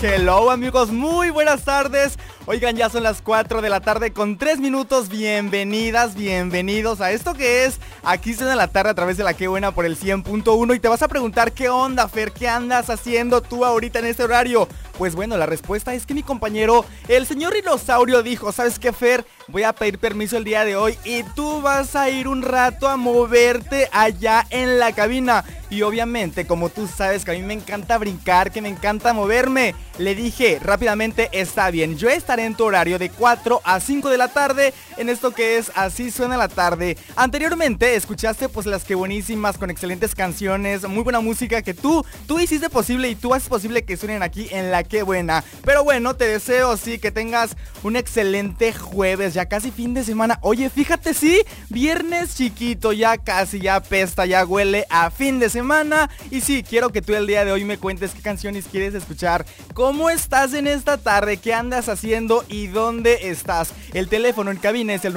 Hello amigos, muy buenas tardes. Oigan, ya son las 4 de la tarde con 3 minutos. Bienvenidas, bienvenidos a esto que es Aquí Suena la Tarde a través de La Qué Buena por el 100.1. Y te vas a preguntar, ¿qué onda, Fer? ¿Qué andas haciendo tú ahorita en este horario? Pues bueno, la respuesta es que mi compañero, el señor Dinosaurio, dijo: ¿sabes qué, Fer? Voy a pedir permiso el día de hoy y tú vas a ir un rato a moverte allá en la cabina. Y obviamente, como tú sabes que a mí me encanta brincar, que me encanta moverme, le dije rápidamente: está bien, yo estaré en tu horario de 4 a 5 de la tarde en esto que es Así Suena la Tarde. Anteriormente escuchaste pues las que buenísimas, con excelentes canciones, muy buena música que tú hiciste posible y tú haces posible que suenen aquí en La Qué Buena. Pero bueno, te deseo sí que tengas un excelente jueves, ya casi fin de semana. Oye, fíjate, sí, viernes chiquito, ya casi, ya apesta, ya huele a fin de semana. Y sí, quiero que tú el día de hoy me cuentes qué canciones quieres escuchar, cómo estás en esta tarde, qué andas haciendo y dónde estás. El teléfono en cabina es el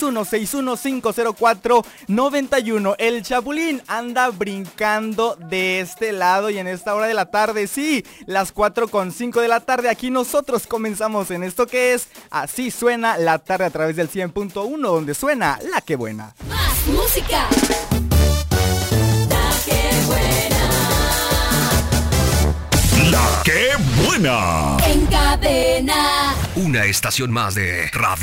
961-6150491. El Chapulín anda brincando de este lado y en esta hora de la tarde, sí, las 4:05 de la tarde, aquí nosotros comenzamos en esto que es Así Suena la Tarde a través del 100.1, donde suena La Qué Buena. Más música. La Qué Buena. La Qué Buena. En cadena. Una estación más de Radio